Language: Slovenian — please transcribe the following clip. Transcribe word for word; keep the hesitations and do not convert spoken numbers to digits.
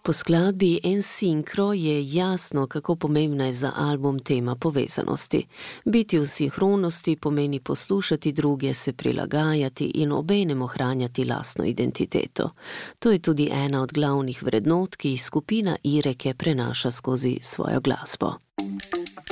Po skladbi En Sinkro je jasno, kako pomembna je za album tema povezanosti. Biti v sinhronosti pomeni poslušati druge, se prilagajati in obenem ohranjati lastno identiteto. To je tudi ena od glavnih vrednot, ki jih skupina Ireke prenaša skozi svojo glasbo.